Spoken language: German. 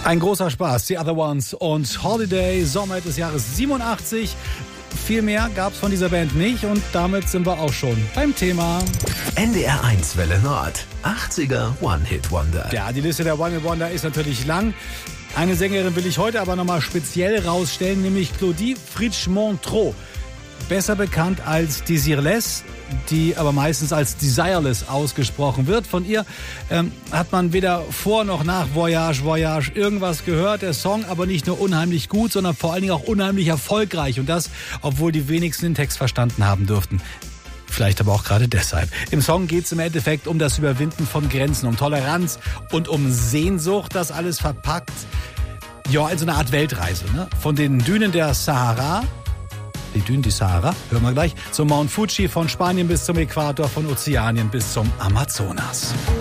Ein großer Spaß, The Other Ones und Holiday, Sommer des Jahres 87. Viel mehr gab's von dieser Band nicht und damit sind wir auch schon beim Thema. NDR 1 Welle Nord, 80er One-Hit-Wonder. Ja, die Liste der One-Hit-Wonder ist natürlich lang. Eine Sängerin will ich heute aber nochmal speziell rausstellen, nämlich Claudie Fritsch-Montreux. Besser bekannt als Desireless, die aber meistens als Desireless ausgesprochen wird. Von ihr hat man weder vor noch nach Voyage, Voyage irgendwas gehört. Der Song aber nicht nur unheimlich gut, sondern vor allen Dingen auch unheimlich erfolgreich. Und das, obwohl die wenigsten den Text verstanden haben dürften. Vielleicht aber auch gerade deshalb. Im Song geht es im Endeffekt um das Überwinden von Grenzen, um Toleranz und um Sehnsucht. Das alles verpackt, ja, in so eine Art Weltreise. Ne? Von den Dünen der Sahara, die Dünen der Sahara, hören wir gleich, zum Mount Fuji, von Spanien bis zum Äquator, von Ozeanien bis zum Amazonas.